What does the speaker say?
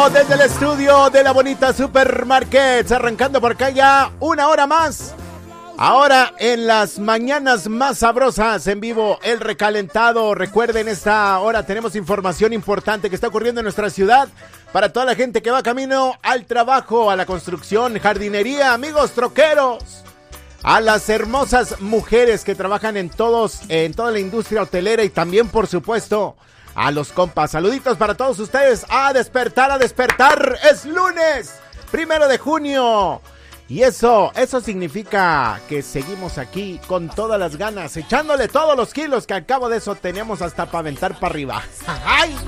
desde el estudio de la bonita Supermarkets, arrancando por acá ya una hora más. Ahora en las mañanas más sabrosas en vivo, el recalentado. Recuerden, esta hora tenemos información importante que está ocurriendo en nuestra ciudad para toda la gente que va camino al trabajo, a la construcción, jardinería, amigos troqueros, a las hermosas mujeres que trabajan en toda la industria hotelera y también, por supuesto, a los compas. Saluditos para todos ustedes. A despertar, es lunes 1 de junio. Y eso significa que seguimos aquí con todas las ganas, echándole todos los kilos que al cabo de eso teníamos hasta para aventar para arriba. ¡Ay!